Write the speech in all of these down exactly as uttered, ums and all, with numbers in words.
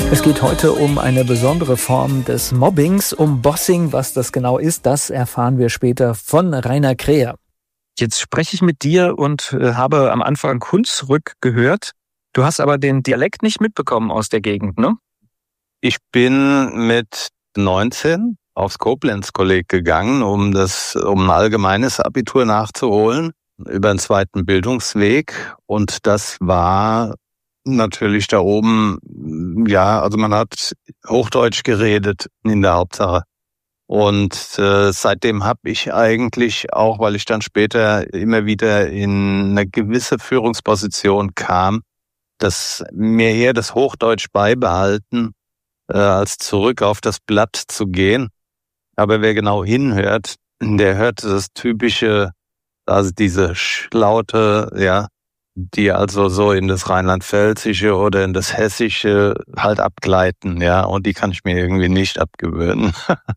Es geht heute um eine besondere Form des Mobbings, um Bossing. Was das genau ist, das erfahren wir später von Rainer Kräher. Jetzt spreche ich mit dir und äh, habe am Anfang Hunsrück gehört. Du hast aber den Dialekt nicht mitbekommen aus der Gegend, ne? Ich bin mit neunzehn aufs Koblenz-Kolleg gegangen, um das, um ein allgemeines Abitur nachzuholen, über einen zweiten Bildungsweg. Und das war natürlich da oben, ja, also man hat Hochdeutsch geredet in der Hauptsache. Und äh, seitdem habe ich eigentlich auch, weil ich dann später immer wieder in eine gewisse Führungsposition kam, dass mir eher das Hochdeutsch beibehalten, äh, als zurück auf das Blatt zu gehen. Aber wer genau hinhört, der hört das typische, also diese Schlaute, ja, die also so in das Rheinland-Pfälzische oder in das Hessische halt abgleiten, ja, und die kann ich mir irgendwie nicht abgewöhnen.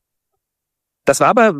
Das war aber,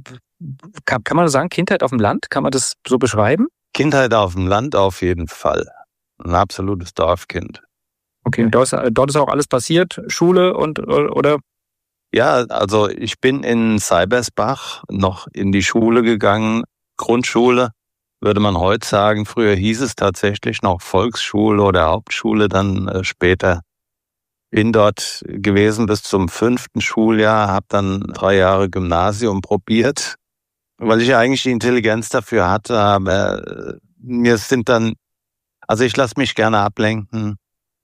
kann, kann man sagen, Kindheit auf dem Land? Kann man das so beschreiben? Kindheit auf dem Land auf jeden Fall. Ein absolutes Dorfkind. Okay, und dort ist, dort ist auch alles passiert, Schule und, oder? Ja, also ich bin in Seibersbach noch in die Schule gegangen, Grundschule, würde man heute sagen. Früher hieß es tatsächlich noch Volksschule oder Hauptschule, dann äh, später. Bin dort gewesen bis zum fünften Schuljahr, habe dann drei Jahre Gymnasium probiert, weil ich eigentlich die Intelligenz dafür hatte, aber mir sind dann, also ich lasse mich gerne ablenken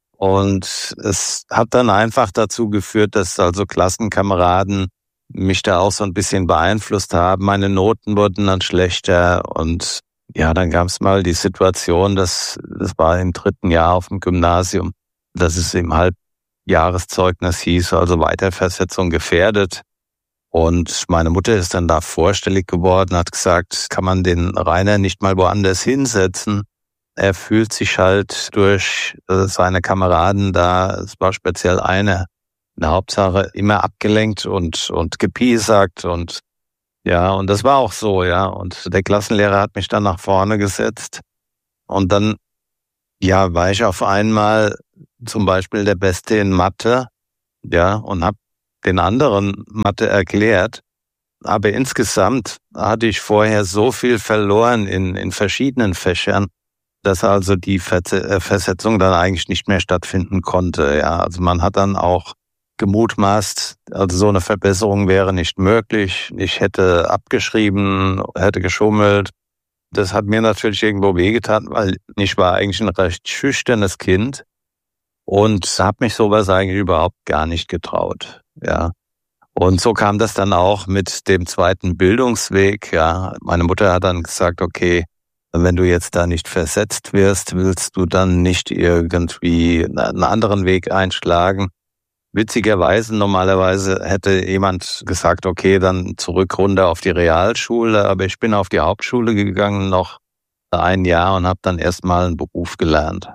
und es hat dann einfach dazu geführt, dass also Klassenkameraden mich da auch so ein bisschen beeinflusst haben. Meine Noten wurden dann schlechter und ja, dann gab es mal die Situation, dass das war im dritten Jahr auf dem Gymnasium, dass es im halb Jahreszeugnis hieß, also Weiterversetzung gefährdet. Und meine Mutter ist dann da vorstellig geworden, hat gesagt, kann man den Rainer nicht mal woanders hinsetzen? Er fühlt sich halt durch seine Kameraden da, es war speziell eine, in der Hauptsache immer abgelenkt und, und gepiesackt und ja, und das war auch so, ja. Und der Klassenlehrer hat mich dann nach vorne gesetzt und dann, ja, war ich auf einmal zum Beispiel der Beste in Mathe, ja, und habe den anderen Mathe erklärt. Aber insgesamt hatte ich vorher so viel verloren in, in verschiedenen Fächern, dass also die Versetzung dann eigentlich nicht mehr stattfinden konnte, ja. Also man hat dann auch gemutmaßt, also so eine Verbesserung wäre nicht möglich. Ich hätte abgeschrieben, hätte geschummelt. Das hat mir natürlich irgendwo wehgetan, weil ich war eigentlich ein recht schüchternes Kind und habe mich sowas eigentlich überhaupt gar nicht getraut, ja. Und so kam das dann auch mit dem zweiten Bildungsweg, ja. Meine Mutter hat dann gesagt, okay, wenn du jetzt da nicht versetzt wirst, willst du dann nicht irgendwie einen anderen Weg einschlagen? Witzigerweise, normalerweise hätte jemand gesagt, okay, dann zurück runter auf die Realschule, aber ich bin auf die Hauptschule gegangen, noch ein Jahr und habe dann erstmal einen Beruf gelernt.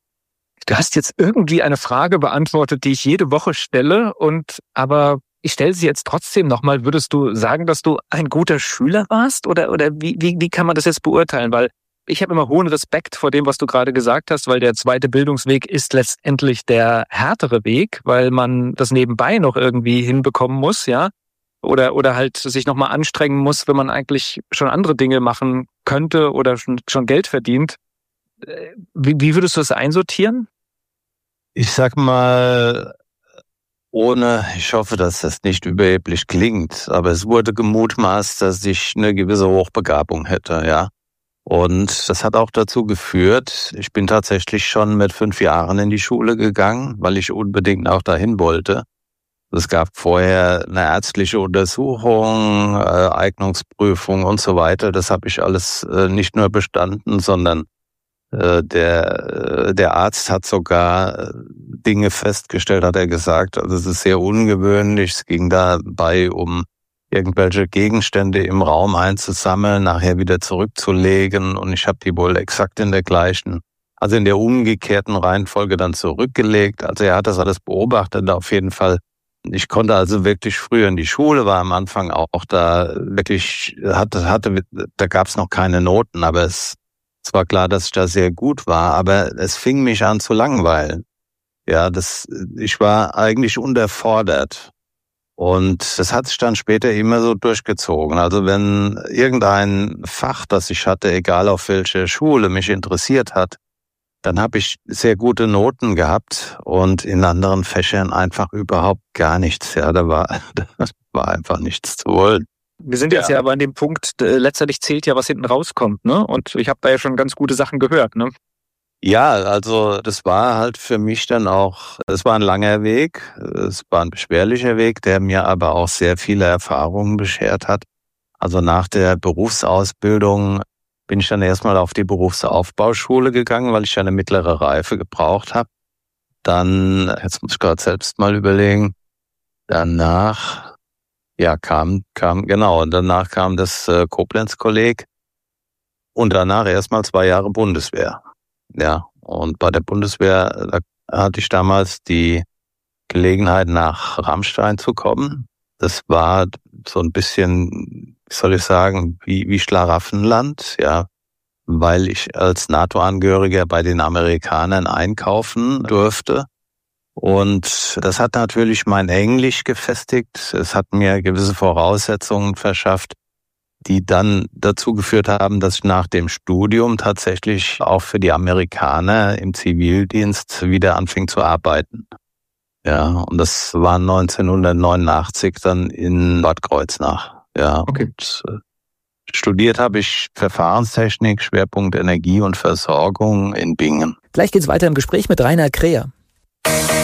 Du hast jetzt irgendwie eine Frage beantwortet, die ich jede Woche stelle, und aber ich stelle sie jetzt trotzdem nochmal. Würdest du sagen, dass du ein guter Schüler warst? Oder, oder wie, wie, wie kann man das jetzt beurteilen? Weil ich habe immer hohen Respekt vor dem, was du gerade gesagt hast, weil der zweite Bildungsweg ist letztendlich der härtere Weg, weil man das nebenbei noch irgendwie hinbekommen muss, ja? Oder, oder halt sich nochmal anstrengen muss, wenn man eigentlich schon andere Dinge machen könnte oder schon, schon Geld verdient. Wie, wie würdest du das einsortieren? Ich sag mal, ohne, ich hoffe, dass das nicht überheblich klingt, aber es wurde gemutmaßt, dass ich eine gewisse Hochbegabung hätte, ja. Und das hat auch dazu geführt, ich bin tatsächlich schon mit fünf Jahren in die Schule gegangen, weil ich unbedingt auch dahin wollte. Es gab vorher eine ärztliche Untersuchung, äh, Eignungsprüfung und so weiter. Das habe ich alles äh, nicht nur bestanden, sondern äh, der der Arzt hat sogar Dinge festgestellt, hat er gesagt. Also es ist sehr ungewöhnlich. Es ging dabei um irgendwelche Gegenstände im Raum einzusammeln, nachher wieder zurückzulegen. Und ich habe die wohl exakt in der gleichen, also in der umgekehrten Reihenfolge dann zurückgelegt. Also er hat das alles beobachtet, auf jeden Fall. Ich konnte also wirklich früher in die Schule, war am Anfang auch da wirklich, hatte, hatte, da gab es noch keine Noten, aber es, es war klar, dass ich da sehr gut war, aber es fing mich an zu langweilen. Ja, das, ich war eigentlich unterfordert. Und das hat sich dann später immer so durchgezogen. Also wenn irgendein Fach, das ich hatte, egal auf welcher Schule, mich interessiert hat, dann habe ich sehr gute Noten gehabt und in anderen Fächern einfach überhaupt gar nichts. Ja, da war, da war einfach nichts zu wollen. Wir sind jetzt ja, ja aber an dem Punkt, äh, letztendlich zählt ja, was hinten rauskommt, ne? Und ich habe da ja schon ganz gute Sachen gehört, ne? Ja, also das war halt für mich dann auch, es war ein langer Weg, es war ein beschwerlicher Weg, der mir aber auch sehr viele Erfahrungen beschert hat. Also nach der Berufsausbildung bin ich dann erstmal auf die Berufsaufbauschule gegangen, weil ich eine mittlere Reife gebraucht habe. Dann, jetzt muss ich gerade selbst mal überlegen, danach, ja, kam, kam, genau, und danach kam das äh, Koblenz-Kolleg und danach erstmal zwei Jahre Bundeswehr. Ja, und bei der Bundeswehr, da hatte ich damals die Gelegenheit, nach Rammstein zu kommen. Das war so ein bisschen, wie soll ich sagen, wie, wie Schlaraffenland, ja, weil ich als NATO-Angehöriger bei den Amerikanern einkaufen durfte. Und das hat natürlich mein Englisch gefestigt. Es hat mir gewisse Voraussetzungen verschafft, die dann dazu geführt haben, dass ich nach dem Studium tatsächlich auch für die Amerikaner im Zivildienst wieder anfing zu arbeiten. Ja, und das war neunzehnhundertneunundachtzig dann in Bad Kreuznach. Ja, okay. Und äh, studiert habe ich Verfahrenstechnik, Schwerpunkt Energie und Versorgung in Bingen. Gleich geht's weiter im Gespräch mit Rainer Kreher.